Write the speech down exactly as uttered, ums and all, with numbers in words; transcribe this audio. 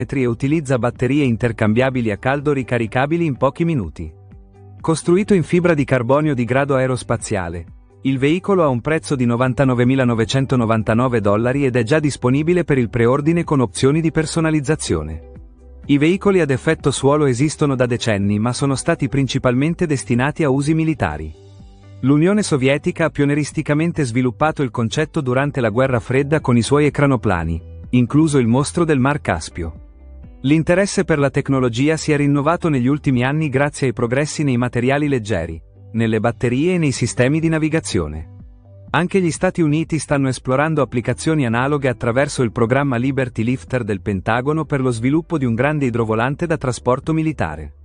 e utilizza batterie intercambiabili a caldo ricaricabili in pochi minuti. Costruito in fibra di carbonio di grado aerospaziale, il veicolo ha un prezzo di novantanovemilanovecentovantanove dollari ed è già disponibile per il preordine con opzioni di personalizzazione. I veicoli ad effetto suolo esistono da decenni ma sono stati principalmente destinati a usi militari. L'Unione Sovietica ha pionieristicamente sviluppato il concetto durante la Guerra Fredda con i suoi ecranoplani, incluso il mostro del Mar Caspio. L'interesse per la tecnologia si è rinnovato negli ultimi anni grazie ai progressi nei materiali leggeri, nelle batterie e nei sistemi di navigazione. Anche gli Stati Uniti stanno esplorando applicazioni analoghe attraverso il programma Liberty Lifter del Pentagono per lo sviluppo di un grande idrovolante da trasporto militare.